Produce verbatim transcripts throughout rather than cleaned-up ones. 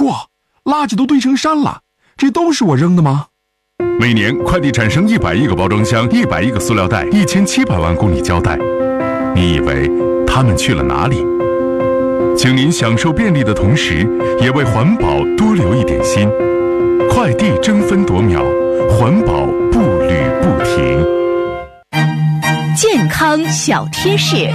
嚯，垃圾都堆成山了，这都是我扔的吗？ 每年快递产生一百亿个包装箱，一百亿个塑料袋，一千七百万公里胶带。你以为他们去了哪里？请您享受便利的同时，也为环保多留一点心。快递争分夺秒，环保步履不停。 健康小贴士。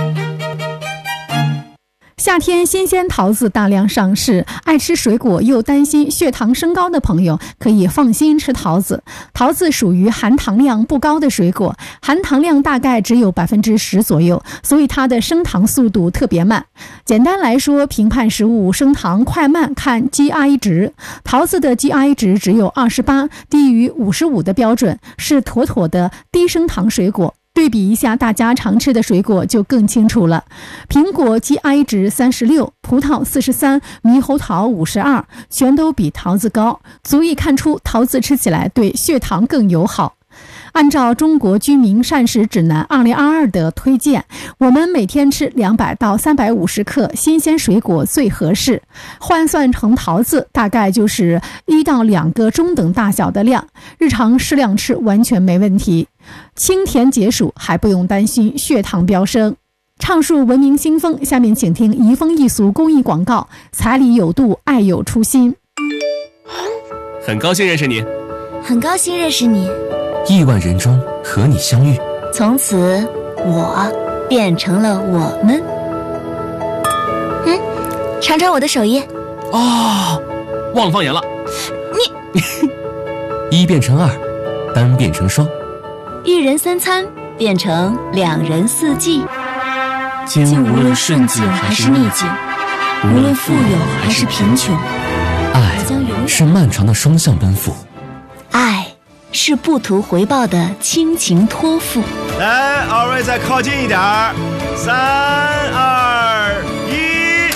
夏天新鲜桃子大量上市，爱吃水果又担心血糖升高的朋友可以放心吃桃子。桃子属于含糖量不高的水果，含糖量大概只有百分之十左右，所以它的升糖速度特别慢。简单来说，评判食物升糖快慢看 G I 值，桃子的 G I 值只有二十八，低于五十五的标准，是妥妥的低升糖水果。对比一下大家常吃的水果就更清楚了。苹果 G I 值三十六，葡萄四十三，猕猴桃五十二，全都比桃子高，足以看出桃子吃起来对血糖更友好。按照中国居民膳食指南二零二二的推荐，我们每天吃两百到三百五十克新鲜水果最合适，换算成桃子大概就是一到两个中等大小的量，日常适量吃完全没问题。清甜解暑，还不用担心血糖飙升。畅述文明新风，下面请听移风易俗公益广告：彩礼有度，爱有初心。 很高兴认识你。 很高兴认识你。 亿万人中和你相遇， 从此我变成了我们。嗯，尝尝我的手艺。 哦，忘了放盐了。 你一变成二，单变成双， 一人三餐变成两人四季。 今无论顺境还是逆境， 无论富有还是贫穷， 爱是漫长的双向奔赴， 爱是不图回报的亲情托付。 来，二位再靠近一点儿，三二一。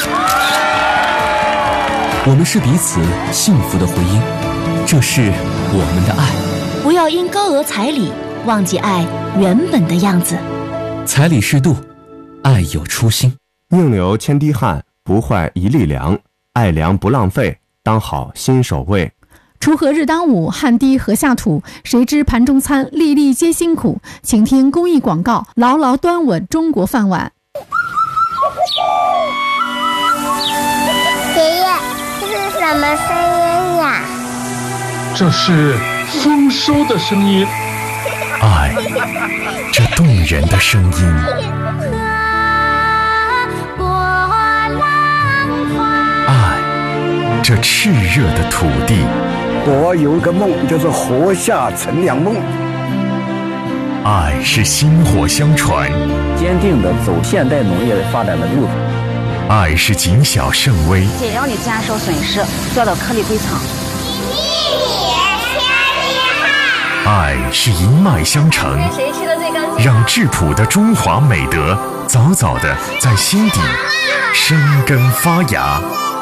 我们是彼此幸福的回音，这是我们的爱。 不要因高额彩礼忘记爱原本的样子。 彩礼适度，爱有初心。 宁留千滴汗，不坏一粒粮。爱粮不浪费，当好新手味。 锄禾日当午，汗滴禾下土，谁知盘中餐，粒粒皆辛苦。请听公益广告，牢牢端稳中国饭碗。 爷爷，这是什么声音呀？ 这是丰收的声音。 爱，这动人的声音。爱，这炽热的土地。 我有个梦，就是活下乘凉梦。 爱是薪火相传， 坚定地走现代农业发展的路子。 爱是谨小慎微， 只要你减少损失，做到颗粒归仓。 爱是一脉相承，让质朴的中华美德早早地在心底生根发芽。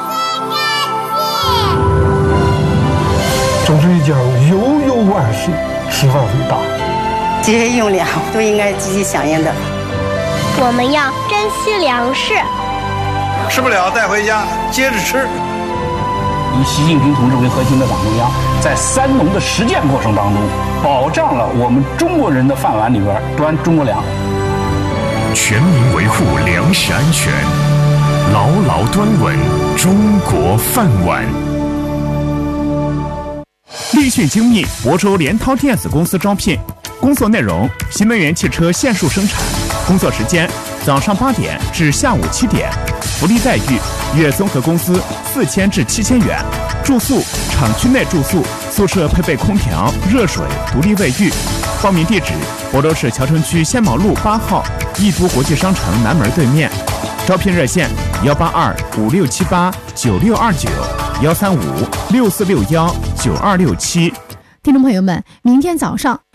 总是一家悠悠万岁，吃饭伟大。 节约用粮都应该积极响应的。 我们要珍惜粮食， 吃不了带回家，接着吃。 以习近平同志为核心的党中央，在三农的实践过程当中，保障了我们中国人的饭碗里边端中国粮， 全民维护粮食安全，牢牢端稳中国饭碗。 立讯精密亳州联涛电子公司招聘，工作内容：新能源汽车线束生产，工作时间：早上八点至下午七点，福利待遇：月综合工资四千至七千元，住宿厂区内住宿，宿舍配备空调、热水、独立卫浴。报名地址：亳州市谯城区仙毛路八号易都国际商城南门对面。招聘热线：幺八二五六七八九六二九，幺三五六四六幺九二六七。 听众朋友们，明天早上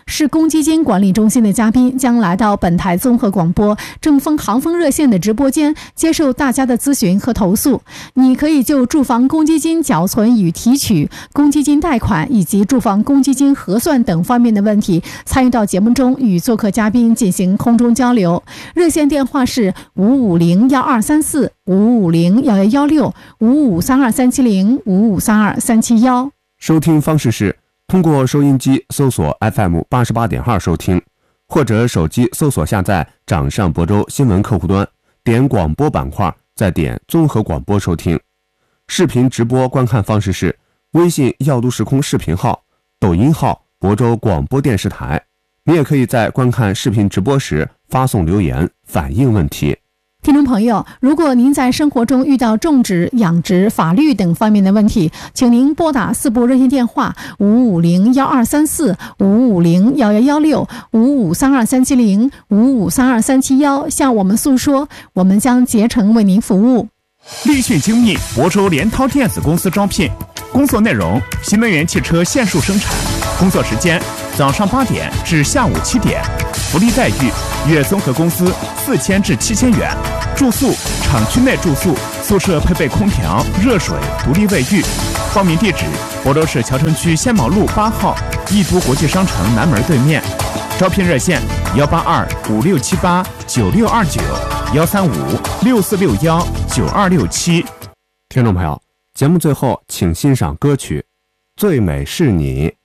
市公积金管理中心的嘉宾将来到本台综合广播正风航风热线的直播间，接受大家的咨询和投诉。你可以就住房公积金缴存与提取、公积金贷款以及住房公积金核算等方面的问题参与到节目中，与做客嘉宾进行空中交流。热线电话是五五零幺二三四、五五零幺幺幺六、五五三二三七零、五五三二三七幺。 收听方式是通过收音机搜索 F M 八十八点二 收听，或者手机搜索下载掌上亳州新闻客户端，点广播板块，再点综合广播收听。视频直播观看方式是微信耀都时空视频号、抖音号亳州广播电视台。你也可以在观看视频直播时发送留言反映问题。 听众朋友，如果您在生活中遇到种植、养殖、法律等方面的问题，请您拨打四部热线电话五五零幺二三四、五五零幺幺幺六、五五三二三七零、五五三二三七幺，向我们诉说，我们将竭诚为您服务。 立讯精密亳州联涛电子公司招聘，工作内容：新能源汽车线束生产，工作时间早上八点至下午七点，福利待遇：月综合工资四千至七千元，住宿厂区内住宿，宿舍配备空调、热水、独立卫浴。报名地址：亳州市侨城区仙毛路八号易都国际商城南门对面。招聘热线：幺八二五六七八九六二九，幺三五六四六幺九二六七。 听众朋友，节目最后请欣赏歌曲《最美是你》。